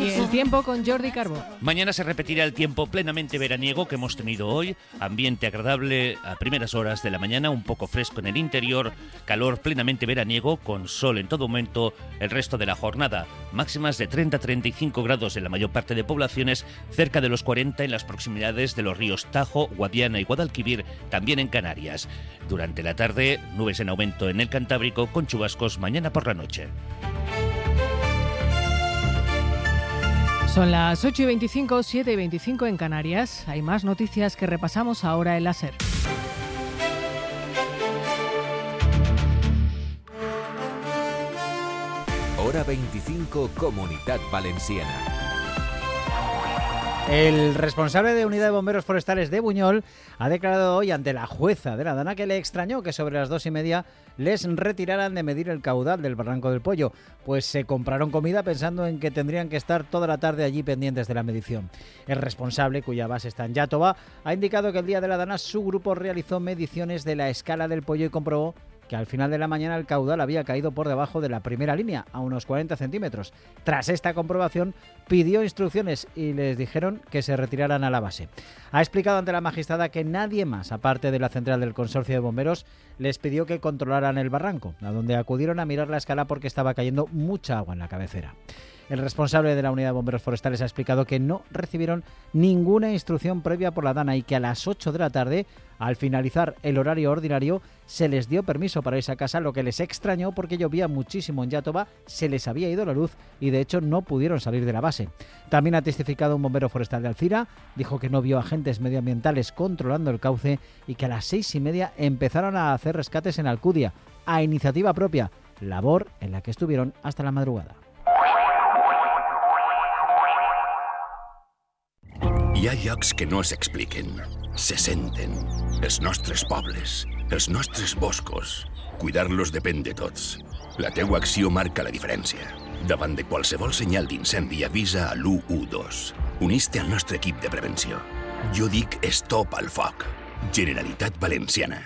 Y el tiempo con Jordi Carbó. Mañana se repetirá el tiempo plenamente veraniego que hemos tenido hoy. Ambiente agradable a primeras horas de la mañana, un poco fresco en el interior, calor plenamente veraniego con sol en todo momento el resto de la jornada. Máximas de 30-35 grados en la mayor parte de poblaciones, cerca de los 40 en las proximidades de los ríos Tajo, Guadiana y Guadalquivir, también en Canarias. Durante la tarde, nubes en aumento en el Cantábrico con chubascos mañana por la noche. Son las 8:25, 7:25 en Canarias. Hay más noticias que repasamos ahora en la SER. Hora 25, Comunitat Valenciana. El responsable de Unidad de Bomberos Forestales de Buñol ha declarado hoy ante la jueza de la Dana que le extrañó que sobre las 2:30 les retiraran de medir el caudal del Barranco del Pollo, pues se compraron comida pensando en que tendrían que estar toda la tarde allí pendientes de la medición. El responsable, cuya base está en Iàtova, ha indicado que el día de la Dana su grupo realizó mediciones de la escala del pollo y comprobó que al final de la mañana el caudal había caído por debajo de la primera línea, a unos 40 centímetros. Tras esta comprobación, pidió instrucciones y les dijeron que se retiraran a la base. Ha explicado ante la magistrada que nadie más, aparte de la central del Consorcio de Bomberos, les pidió que controlaran el barranco, a donde acudieron a mirar la escala porque estaba cayendo mucha agua en la cabecera. El responsable de la Unidad de Bomberos Forestales ha explicado que no recibieron ninguna instrucción previa por la Dana y que a las 8 de la tarde, al finalizar el horario ordinario, se les dio permiso para irse a casa, lo que les extrañó porque llovía muchísimo en Iàtova, se les había ido la luz y de hecho no pudieron salir de la base. También ha testificado un bombero forestal de Alcira, dijo que no vio agentes medioambientales controlando el cauce y que a las 6:30 empezaron a hacer rescates en Alcudia, a iniciativa propia, labor en la que estuvieron hasta la madrugada. Hi ha llocs que no s'expliquen, se senten. Els nostres pobles, els nostres boscos. Cuidar-los depèn de tots. La teua acció marca la diferència. Davant de qualsevol senyal d'incendi avisa a l'112. Unís-te al nostre equip de prevenció. Jo dic stop al foc. Generalitat Valenciana.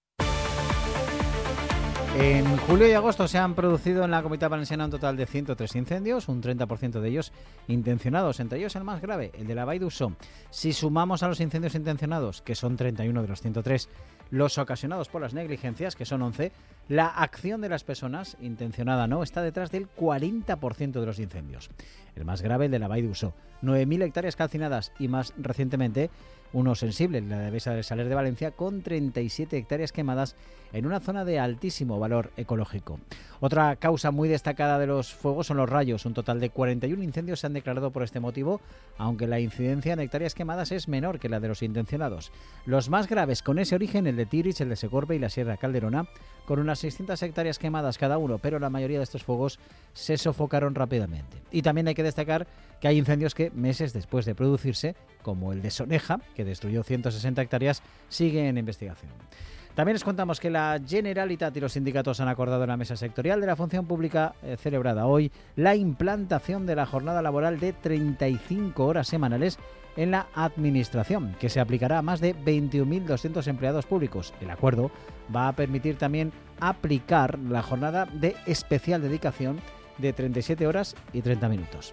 En julio y agosto se han producido en la Comunidad Valenciana un total de 103 incendios, un 30% de ellos intencionados, entre ellos el más grave, el de la Vall d'Uixó. Si sumamos a los incendios intencionados, que son 31 de los 103, los ocasionados por las negligencias, que son 11, la acción de las personas, intencionada no, está detrás del 40% de los incendios. El más grave, el de la Vall d'Uixó, 9.000 hectáreas calcinadas y más recientemente uno sensible, la Devesa del Saler de Valencia, con 37 hectáreas quemadas en una zona de altísimo valor ecológico. Otra causa muy destacada de los fuegos son los rayos. Un total de 41 incendios se han declarado por este motivo, aunque la incidencia en hectáreas quemadas es menor que la de los intencionados. Los más graves con ese origen, el de Tirich, el de Segorbe y la Sierra Calderona, con unas 600 hectáreas quemadas cada uno, pero la mayoría de estos fuegos se sofocaron rápidamente. Y también hay que destacar que hay incendios que, meses después de producirse, como el de Soneja, que destruyó 160 hectáreas, sigue en investigación. También les contamos que la Generalitat y los sindicatos han acordado en la mesa sectorial de la función pública celebrada hoy la implantación de la jornada laboral de 35 horas semanales en la administración, que se aplicará a más de 21.200 empleados públicos. El acuerdo va a permitir también aplicar la jornada de especial dedicación de 37 horas y 30 minutos.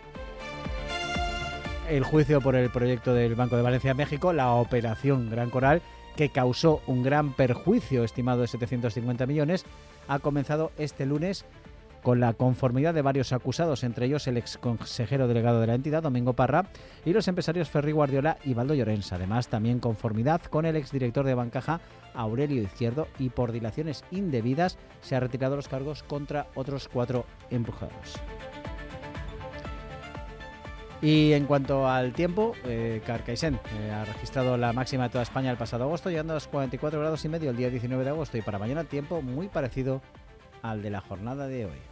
El juicio por el proyecto del Banco de Valencia en México, la Operación Gran Coral, que causó un gran perjuicio estimado de 750 millones, ha comenzado este lunes con la conformidad de varios acusados, entre ellos el exconsejero delegado de la entidad, Domingo Parra, y los empresarios Ferri Guardiola y Baldo Llorens. Además, también conformidad con el exdirector de Bancaja, Aurelio Izquierdo, y por dilaciones indebidas se han retirado los cargos contra otros 4 imputados. Y en cuanto al tiempo, Carcaixent ha registrado la máxima de toda España el pasado agosto, llegando a los 44,5 grados el día 19 de agosto. Y para mañana tiempo muy parecido al de la jornada de hoy.